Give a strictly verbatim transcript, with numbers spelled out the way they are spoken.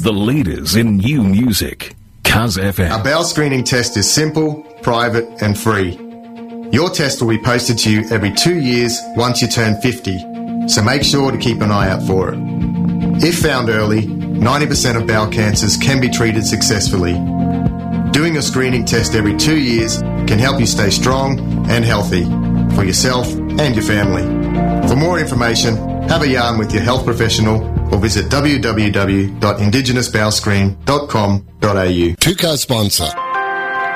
The leaders in new music. Cuz F M. Our bowel screening test is simple, private and free. Your test will be posted to you every two years once you turn fifty, so make sure to keep an eye out for it. If found early, ninety percent of bowel cancers can be treated successfully. Doing a screening test every two years can help you stay strong and healthy for yourself and your family. For more information, have a yarn with your health professional or visit w w w dot indigenous bowel screen dot com dot a u. Tuco sponsor.